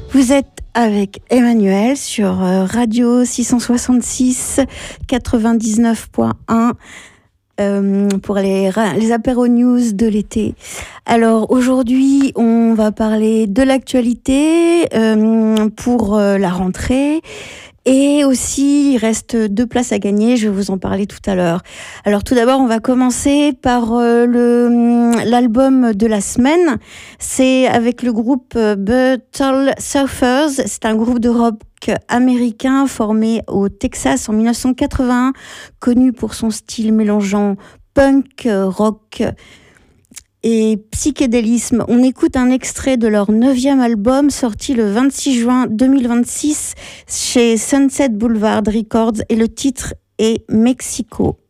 Vous êtes avec Emmanuel sur Radio 666 99.1 pour les apéros news de l'été. Alors aujourd'hui, on va parler de l'actualité pour la rentrée. Et aussi, il reste 2 places à gagner, je vais vous en parler tout à l'heure. Alors tout d'abord, on va commencer par l'album de la semaine. C'est avec le groupe Butthole Surfers. C'est un groupe de rock américain formé au Texas en 1981, connu pour son style mélangeant punk, rock et psychédélisme. On écoute un extrait de leur 9e album sorti le 26 juin 2026 chez Sunset Boulevard Records et le titre est Mexico.